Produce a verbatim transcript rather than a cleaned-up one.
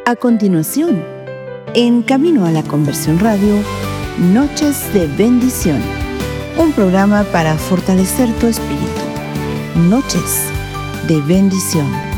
A continuación, en Camino a la Conversión Radio, Noches de Bendición, un programa para fortalecer tu espíritu. Noches de Bendición.